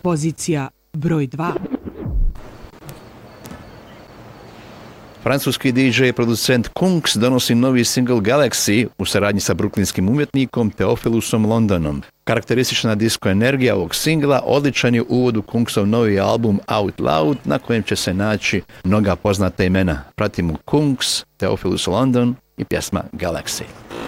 Pozicija broj 2. Francuski DJ i producent Kungs donosi novi singl Galaxy u saradnji sa bruklinskim umjetnikom Theophilusom Londonom. Karakteristična disco energija ovog singla odličan je uvod u Kungsov novi album Out Loud, na kojem će se naći mnoga poznata imena. Pratimo Kungs, Theophilus London i pjesma Galaxy.